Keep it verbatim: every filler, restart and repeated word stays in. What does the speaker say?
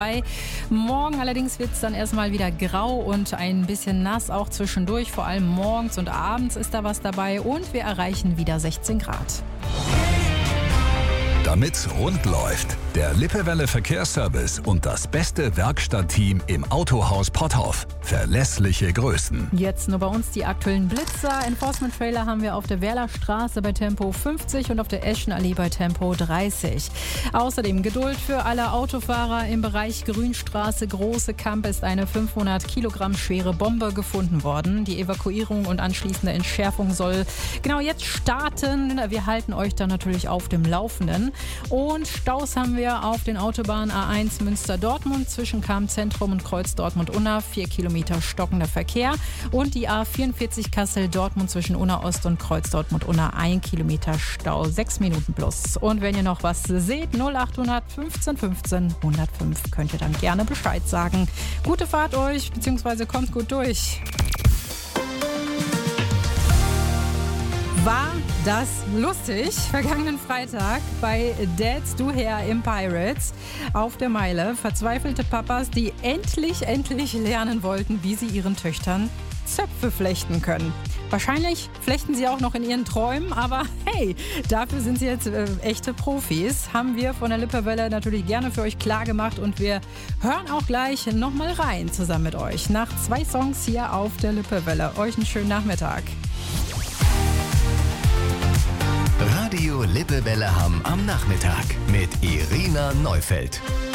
Morgen allerdings wird es dann erstmal wieder grau und ein bisschen nass, auch zwischendurch. Vor allem morgens und abends ist da was dabei und wir erreichen wieder sechzehn Grad. Damit's rund läuft, der Lippewelle Verkehrsservice und das beste Werkstattteam im Autohaus Potthoff. Verlässliche Größen. Jetzt nur bei uns die aktuellen Blitzer. Enforcement-Trailer haben wir auf der Werlerstraße bei Tempo fünfzig und auf der Eschenallee bei Tempo dreißig. Außerdem Geduld für alle Autofahrer im Bereich Grünstraße. Große Kamp ist eine fünfhundert Kilogramm schwere Bombe gefunden worden. Die Evakuierung und anschließende Entschärfung soll genau jetzt starten. Wir halten euch dann natürlich auf dem Laufenden. Und Staus haben wir auf den Autobahnen A eins Münster-Dortmund zwischen Kamp-Zentrum und Kreuz Dortmund-Unna. Vier Kilometer stockender Verkehr. Und die A vierundvierzig Kassel-Dortmund zwischen Unna-Ost und Kreuz Dortmund-Unna. Ein Kilometer Stau, sechs Minuten plus. Und wenn ihr noch was seht, null achthundert fünfzehn fünfzehn hundertfünf könnt ihr dann gerne Bescheid sagen. Gute Fahrt euch, beziehungsweise kommt gut durch. War das lustig? Vergangenen Freitag bei Dads Do Hair im Pirates auf der Meile. Verzweifelte Papas, die endlich, endlich lernen wollten, wie sie ihren Töchtern Zöpfe flechten können. Wahrscheinlich flechten sie auch noch in ihren Träumen, aber hey, dafür sind sie jetzt äh, echte Profis. Haben wir von der Lippewelle natürlich gerne für euch klar gemacht und wir hören auch gleich nochmal rein zusammen mit euch. Nach zwei Songs hier auf der Lippewelle. Euch einen schönen Nachmittag. Radio Lippewelle Hamm am Nachmittag mit Irina Neufeld.